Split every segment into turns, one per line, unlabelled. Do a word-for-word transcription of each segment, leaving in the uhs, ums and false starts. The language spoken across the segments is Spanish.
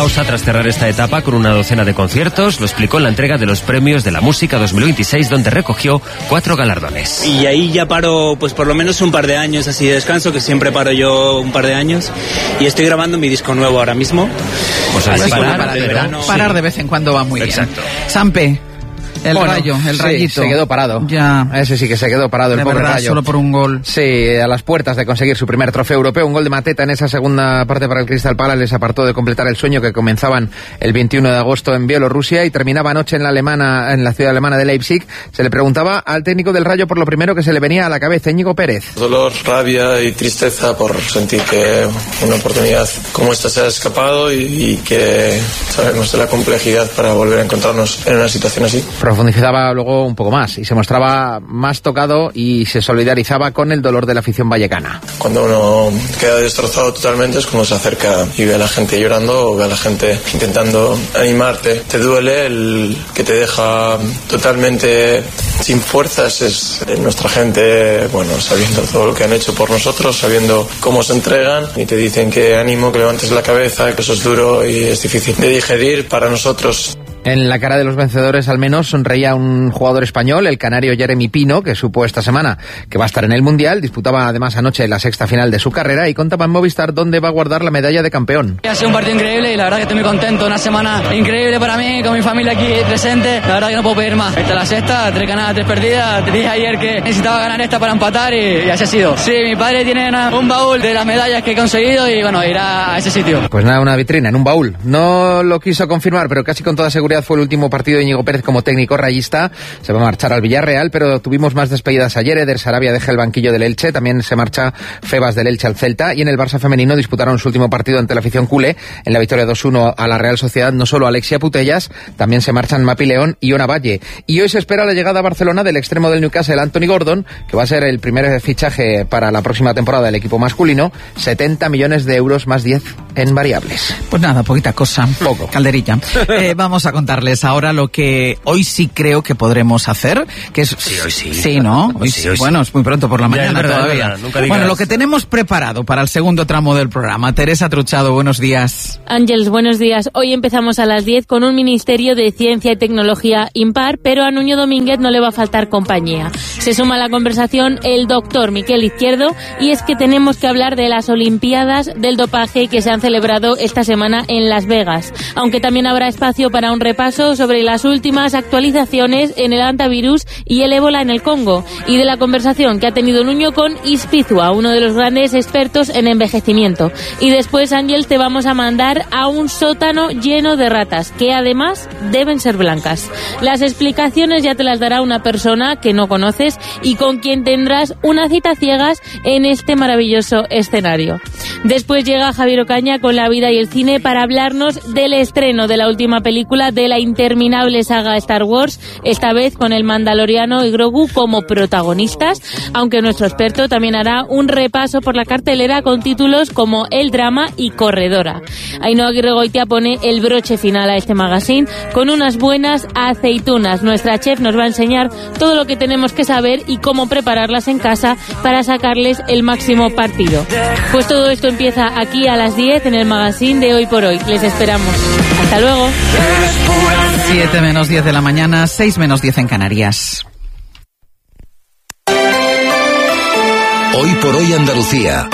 pausa tras cerrar esta etapa con una docena de conciertos. Lo explicó en la entrega de los premios de la música dos mil veintiséis, donde recogió cuatro galardones.
Y ahí ya paro, pues por lo menos un par de años así de descanso, que siempre paro yo un par de años. Y estoy grabando mi disco nuevo ahora mismo.
Pues así parar, parar, de verano, parar de vez en cuando va muy
Exacto.
bien. Sampe. El bueno, rayo, el
sí,
rayito.
Se quedó parado.
Ya.
Ese sí que se quedó parado, el
de
pobre
verdad,
Rayo.
Solo por un gol.
Sí, a las puertas de conseguir su primer trofeo europeo. Un gol de Mateta en esa segunda parte para el Crystal Palace les apartó de completar el sueño que comenzaban el veintiuno de agosto en Bielorrusia y terminaba anoche en la alemana, en la ciudad alemana de Leipzig. Se le preguntaba al técnico del Rayo por lo primero que se le venía a la cabeza, Íñigo Pérez.
Dolor, rabia y tristeza por sentir que una oportunidad como esta se ha escapado y, y que sabemos de la complejidad para volver a encontrarnos en una situación así.
Profundizaba luego un poco más y se mostraba más tocado y se solidarizaba con el dolor de la afición vallecana.
Cuando uno queda destrozado totalmente es cuando se acerca y ve a la gente llorando o ve a la gente intentando animarte. Te duele el que te deja totalmente sin fuerzas. Es nuestra gente, bueno, sabiendo todo lo que han hecho por nosotros, sabiendo cómo se entregan y te dicen que ánimo, que levantes la cabeza, que eso es duro y es difícil de digerir para nosotros.
En la cara de los vencedores al menos sonreía un jugador español, el canario Jeremy Pino, que supo esta semana que va a estar en el Mundial. Disputaba además anoche la sexta final de su carrera y contaba en Movistar dónde va a guardar la medalla de campeón.
Ha sido un partido increíble y la verdad que estoy muy contento. Una semana increíble para mí, con mi familia aquí presente. La verdad que no puedo pedir más. Esta es la sexta, tres ganadas, tres perdidas. Te dije ayer que necesitaba ganar esta para empatar y, y así ha sido. Sí, mi padre tiene una, un baúl de las medallas que he conseguido y bueno, irá a ese sitio.
Pues nada, una vitrina en un baúl. No lo quiso confirmar, pero casi con toda seguridad fue el último partido de Íñigo Pérez como técnico rayista. Se va a marchar al Villarreal, pero tuvimos más despedidas ayer. Eder Sarabia deja el banquillo del Elche, también se marcha Febas del Elche al Celta, y en el Barça femenino disputaron su último partido ante la afición culé en la victoria dos uno a la Real Sociedad. No solo Alexia Putellas, también se marchan Mapi León y Ona Valle. Y hoy se espera la llegada a Barcelona del extremo del Newcastle, Anthony Gordon, que va a ser el primer fichaje para la próxima temporada del equipo masculino. setenta millones de euros más diez en variables.
Pues nada, poquita cosa.
Poco.
Calderilla. eh, vamos a contarles ahora lo que hoy sí creo que podremos hacer, que es...
Sí, hoy sí.
Sí, ¿no? Hoy
sí,
sí.
hoy sí.
Bueno, es muy pronto por la mañana
ya, es verdad,
todavía.
Es verdad, nunca digas.
Bueno, lo que tenemos preparado para el segundo tramo del programa. Teresa Truchado, buenos días.
Ángels, buenos días. Hoy empezamos a las diez con un Ministerio de Ciencia y Tecnología impar, pero a Nuño Domínguez no le va a faltar compañía. Se suma a la conversación el doctor Miquel Izquierdo, y es que tenemos que hablar de las Olimpiadas del dopaje que se han celebrado esta semana en Las Vegas, aunque también habrá espacio para un repaso sobre las últimas actualizaciones en el antivirus y el ébola en el Congo, y de la conversación que ha tenido Nuño con Ispizua, uno de los grandes expertos en envejecimiento. Y después, Ángel, te vamos a mandar a un sótano lleno de ratas, que además deben ser blancas. Las explicaciones ya te las dará una persona que no conoces y con quien tendrás una cita ciegas en este maravilloso escenario. Después llega Javier Ocaña con la vida y el cine para hablarnos del estreno de la última película de la interminable saga Star Wars, esta vez con el Mandaloriano y Grogu como protagonistas, aunque nuestro experto también hará un repaso por la cartelera con títulos como El Drama y Corredora. Ainhoa Aguirregoitia pone el broche final a este magazine con unas buenas aceitunas. Nuestra chef nos va a enseñar todo lo que tenemos que saber y cómo prepararlas en casa para sacarles el máximo partido. Pues todo esto empieza aquí a las diez en el magazine de Hoy por Hoy. Les esperamos. Hasta luego.
siete menos diez de la mañana, seis menos diez en Canarias.
Hoy por Hoy Andalucía.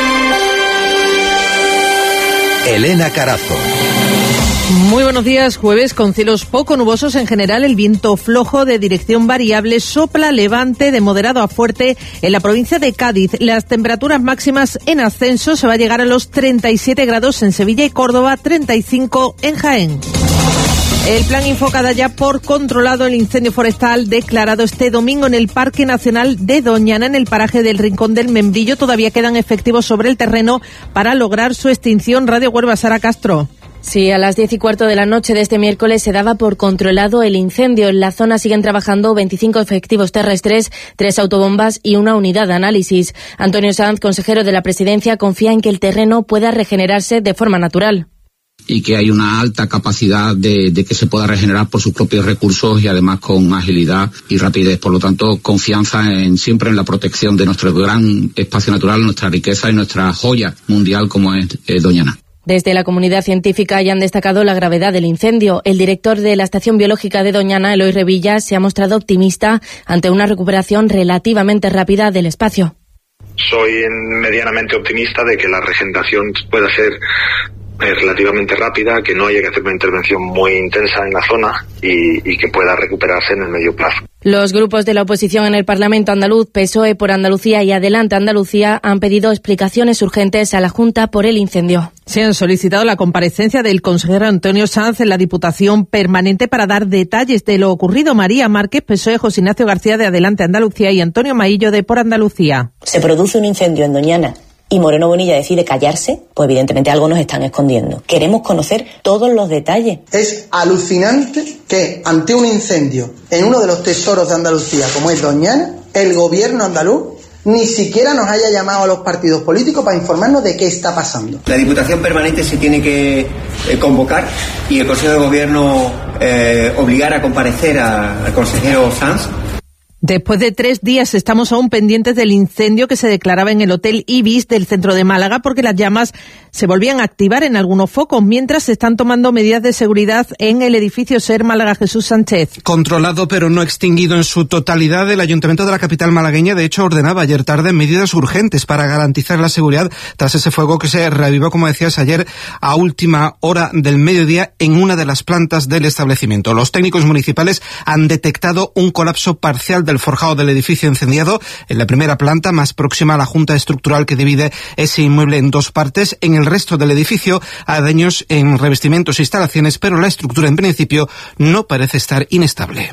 Elena Carazo.
Muy buenos días, jueves con cielos poco nubosos en general. El viento flojo de dirección variable sopla levante de moderado a fuerte en la provincia de Cádiz. Las temperaturas máximas en ascenso, se va a llegar a los treinta y siete grados en Sevilla y Córdoba, treinta y cinco en Jaén. El plan Infoca da ya por controlado el incendio forestal declarado este domingo en el Parque Nacional de Doñana, en el paraje del Rincón del Membrillo. Todavía quedan efectivos sobre el terreno para lograr su extinción. Radio Huelva, Sara Castro.
Sí, a las diez y cuarto de la noche de este miércoles se daba por controlado el incendio. En la zona siguen trabajando veinticinco efectivos terrestres, tres autobombas y una unidad de análisis. Antonio Sanz, consejero de la Presidencia, confía en que el terreno pueda regenerarse de forma natural.
Y que hay una alta capacidad de, de que se pueda regenerar por sus propios recursos y además con agilidad y rapidez. Por lo tanto, confianza en siempre en la protección de nuestro gran espacio natural, nuestra riqueza y nuestra joya mundial como es eh, Doñana.
Desde la comunidad científica hayan destacado la gravedad del incendio. El director de la Estación Biológica de Doñana, Eloy Revilla, se ha mostrado optimista ante una recuperación relativamente rápida del espacio.
Soy medianamente optimista de que la regeneración pueda ser eh, relativamente rápida, que no haya que hacer una intervención muy intensa en la zona y, y que pueda recuperarse en el medio plazo.
Los grupos de la oposición en el Parlamento andaluz, P S O E por Andalucía y Adelante Andalucía, han pedido explicaciones urgentes a la Junta por el incendio.
Se han solicitado la comparecencia del consejero Antonio Sanz en la Diputación Permanente para dar detalles de lo ocurrido. María Márquez, P S O E, José Ignacio García de Adelante Andalucía y Antonio Maillo de Por Andalucía.
Se produce un incendio en Doñana y Moreno Bonilla decide callarse, pues evidentemente algo nos están escondiendo. Queremos conocer todos los detalles.
Es alucinante que ante un incendio en uno de los tesoros de Andalucía, como es Doñana, el gobierno andaluz ni siquiera nos haya llamado a los partidos políticos para informarnos de qué está pasando.
La Diputación Permanente se tiene que eh, convocar y el Consejo de Gobierno eh, obligar a comparecer a, al consejero Sanz.
Después de tres días estamos aún pendientes del incendio que se declaraba en el Hotel Ibis del centro de Málaga, porque las llamas se volvían a activar en algunos focos, mientras se están tomando medidas de seguridad en el edificio SER Málaga. Jesús Sánchez.
Controlado pero no extinguido en su totalidad, el Ayuntamiento de la capital malagueña de hecho ordenaba ayer tarde medidas urgentes para garantizar la seguridad tras ese fuego que se reavivó, como decías ayer, a última hora del mediodía en una de las plantas del establecimiento. Los técnicos municipales han detectado un colapso parcial del forjado del edificio incendiado en la primera planta, más próxima a la junta estructural que divide ese inmueble en dos partes. En el resto del edificio hay daños en revestimientos e instalaciones, pero la estructura en principio no parece estar inestable.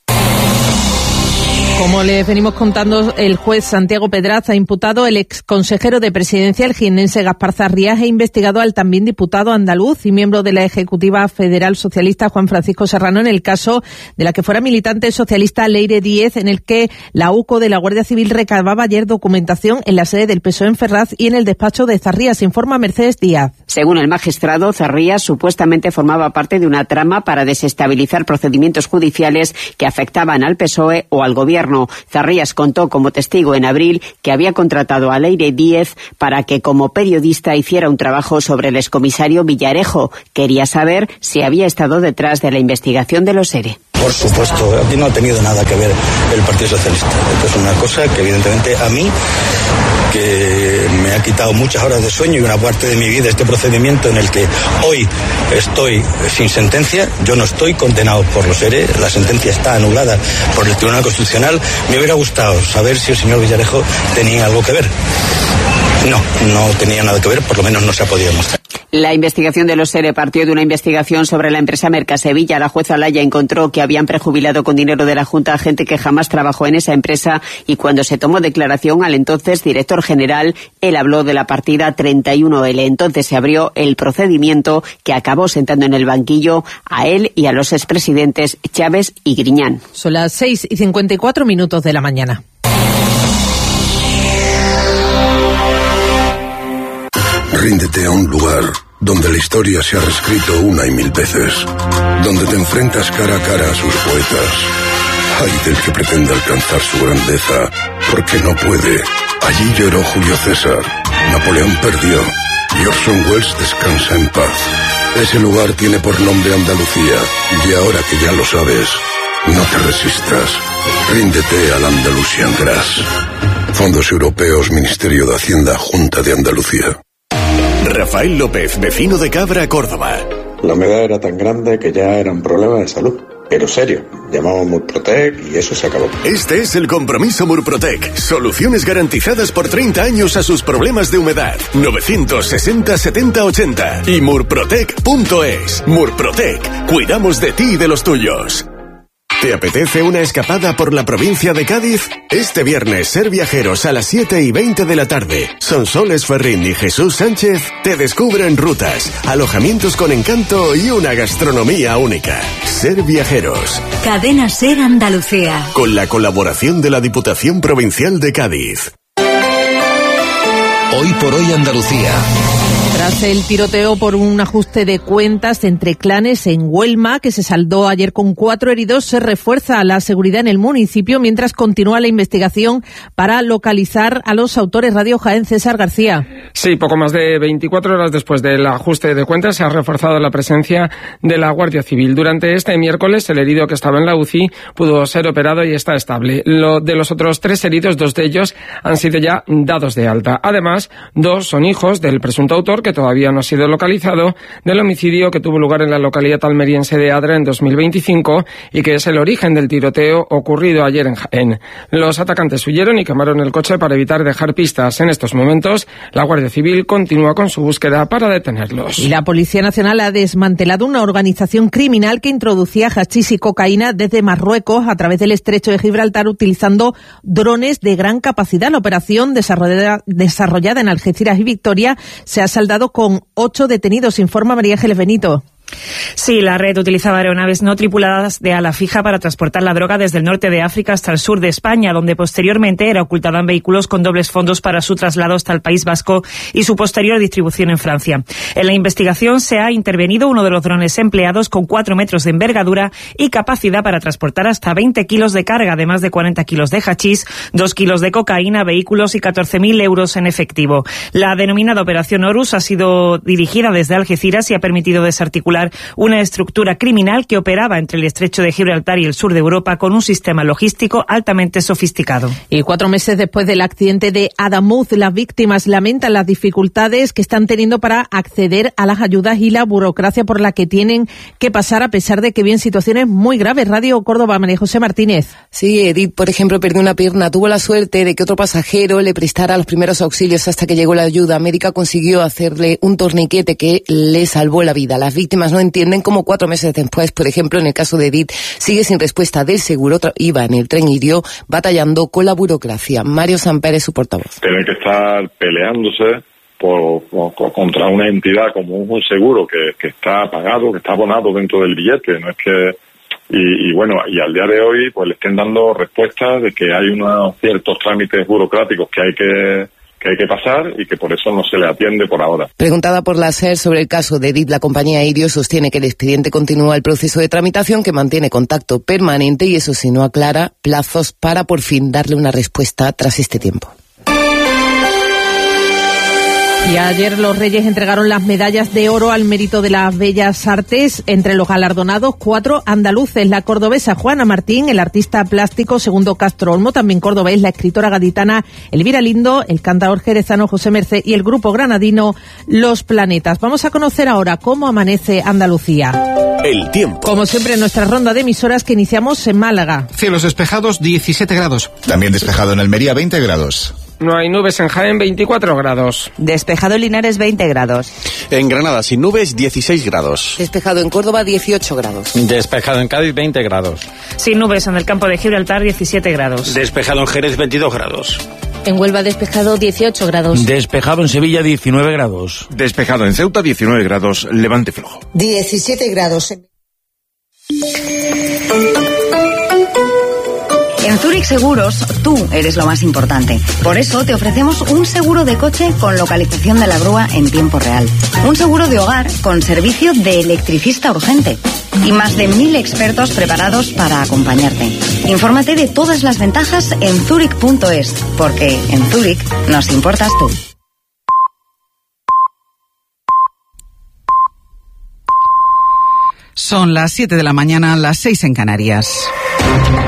Como les venimos contando, el juez Santiago Pedraz ha imputado al exconsejero de Presidencia, el jiennense Gaspar Zarrías, e investigado al también diputado andaluz y miembro de la Ejecutiva Federal Socialista, Juan Francisco Serrano, en el caso de la que fuera militante socialista Leire Díez, en el que la UCO de la Guardia Civil recababa ayer documentación en la sede del P S O E en Ferraz y en el despacho de Zarrías. Informa Mercedes Díaz.
Según el magistrado, Zarrías supuestamente formaba parte de una trama para desestabilizar procedimientos judiciales que afectaban al P S O E o al Gobierno. Zarrías contó como testigo en abril que había contratado a Leire Díez para que como periodista hiciera un trabajo sobre el excomisario Villarejo. Quería saber si había estado detrás de la investigación de los ERE.
Por supuesto, aquí no ha tenido nada que ver el Partido Socialista. Esto es una cosa que evidentemente a mí, que me ha quitado muchas horas de sueño y una parte de mi vida, este procedimiento en el que hoy estoy sin sentencia, yo no estoy condenado por los ERE, la sentencia está anulada por el Tribunal Constitucional. Me hubiera gustado saber si el señor Villarejo tenía algo que ver. No, no tenía nada que ver, por lo menos no se ha podido mostrar.
La investigación de los ERE partió de una investigación sobre la empresa Mercasevilla. La jueza Laya encontró que habían prejubilado con dinero de la Junta a gente que jamás trabajó en esa empresa, y cuando se tomó declaración al entonces director general, él habló de la partida treinta y uno ele. Entonces se abrió el procedimiento que acabó sentando en el banquillo a él y a los expresidentes Chávez y Griñán.
Son las seis y cincuenta y cuatro minutos de la mañana.
Ríndete a un lugar donde la historia se ha reescrito una y mil veces, donde te enfrentas cara a cara a sus poetas. Ay del que pretende alcanzar su grandeza, porque no puede. Allí lloró Julio César, Napoleón perdió y Orson Welles descansa en paz. Ese lugar tiene por nombre Andalucía, y ahora que ya lo sabes, no te resistas. Ríndete al Andalusian Grass. Fondos Europeos, Ministerio de Hacienda, Junta de Andalucía.
Rafael López, vecino de Cabra, Córdoba.
La humedad era tan grande que ya era un problema de salud. Pero serio, llamamos Murprotec y eso se acabó.
Este es el compromiso Murprotec. Soluciones garantizadas por treinta años a sus problemas de humedad. novecientos sesenta setenta ochenta y murprotec punto es. Murprotec. Cuidamos de ti y de los tuyos. ¿Te apetece una escapada por la provincia de Cádiz? Este viernes, Ser Viajeros a las siete y veinte de la tarde. Sonsoles Ferrín y Jesús Sánchez te descubren rutas, alojamientos con encanto y una gastronomía única. Ser Viajeros.
Cadena Ser Andalucía.
Con la colaboración de la Diputación Provincial de Cádiz.
Hoy por hoy Andalucía.
Tras el tiroteo por un ajuste de cuentas entre clanes en Huelma, que se saldó ayer con cuatro heridos, se refuerza la seguridad en el municipio mientras continúa la investigación para localizar a los autores. Radio Jaén, César García.
Sí, poco más de veinticuatro horas después del ajuste de cuentas se ha reforzado la presencia de la Guardia Civil. Durante este miércoles, el herido que estaba en la U C I pudo ser operado y está estable. Lo de los otros tres heridos, dos de ellos han sido ya dados de alta. Además, dos son hijos del presunto autor, que todavía no ha sido localizado, del homicidio que tuvo lugar en la localidad almeriense de Adra en dos mil veinticinco y que es el origen del tiroteo ocurrido ayer en Jaén. Los atacantes huyeron y quemaron el coche para evitar dejar pistas. En estos momentos, la Guardia Civil continúa con su búsqueda para detenerlos.
Y la Policía Nacional ha desmantelado una organización criminal que introducía hachís y cocaína desde Marruecos a través del estrecho de Gibraltar utilizando drones de gran capacidad. La operación desarrollada, desarrollada en Algeciras y Victoria se ha saldado con ocho detenidos, informa María Ángeles Benito.
Sí, la red utilizaba aeronaves no tripuladas de ala fija para transportar la droga desde el norte de África hasta el sur de España, donde posteriormente era ocultada en vehículos con dobles fondos para su traslado hasta el País Vasco y su posterior distribución en Francia. En la investigación se ha intervenido uno de los drones empleados con cuatro metros de envergadura y capacidad para transportar hasta veinte kilos de carga, además de cuarenta kilos de hachís, dos kilos de cocaína, vehículos y catorce mil euros en efectivo. La denominada Operación Horus ha sido dirigida desde Algeciras y ha permitido desarticular una estructura criminal que operaba entre el estrecho de Gibraltar y el sur de Europa con un sistema logístico altamente sofisticado.
Y cuatro meses después del accidente de Adamuz, las víctimas lamentan las dificultades que están teniendo para acceder a las ayudas y la burocracia por la que tienen que pasar, a pesar de que viven situaciones muy graves. Radio Córdoba, María José Martínez.
Sí, Edith, por ejemplo, perdió una pierna. Tuvo la suerte de que otro pasajero le prestara los primeros auxilios hasta que llegó la ayuda médica. Consiguió hacerle un torniquete que le salvó la vida. Las víctimas no entienden cómo cuatro meses después, por ejemplo, en el caso de Edith, sigue sin respuesta del seguro. Iba en el tren y hirió, batallando con la burocracia. Mario Samper es su portavoz.
Tener que estar peleándose por, por, contra una entidad como un seguro que, que está pagado, que está abonado dentro del billete, no es que... Y, y bueno, y al día de hoy pues le estén dando respuestas de que hay unos ciertos trámites burocráticos que hay que... que hay que pasar y que por eso no se le atiende por ahora.
Preguntada por la SER sobre el caso de Edith, la compañía Irio sostiene que el expediente continúa el proceso de tramitación, que mantiene contacto permanente y eso sí no aclara plazos para por fin darle una respuesta tras este tiempo.
Y ayer los Reyes entregaron las medallas de oro al mérito de las bellas artes. Entre los galardonados, cuatro andaluces: la cordobesa Juana Martín, el artista plástico Segundo Castro Olmo, también cordobés la escritora gaditana Elvira Lindo, el cantador jerezano José Mercé y el grupo granadino Los Planetas. Vamos a conocer ahora cómo amanece Andalucía.
El tiempo.
Como siempre, en nuestra ronda de emisoras que iniciamos en Málaga.
Cielos despejados, diecisiete grados.
También despejado en Almería, veinte grados.
No hay nubes en Jaén, veinticuatro grados.
Despejado en Linares, veinte grados.
En Granada, sin nubes, dieciséis grados.
Despejado en Córdoba, dieciocho grados.
Despejado en Cádiz, veinte grados.
Sin nubes en el campo de Gibraltar, diecisiete grados.
Despejado en Jerez, veintidós grados.
En Huelva, despejado, dieciocho grados.
Despejado en Sevilla, diecinueve grados.
Despejado en Ceuta, diecinueve grados, levante flojo.
diecisiete grados.
En Zurich Seguros, tú eres lo más importante. Por eso te ofrecemos un seguro de coche con localización de la grúa en tiempo real. Un seguro de hogar con servicio de electricista urgente. Y más de mil expertos preparados para acompañarte. Infórmate de todas las ventajas en zurich punto es, porque en Zurich nos importas tú.
Son las siete de la mañana, las seis en Canarias.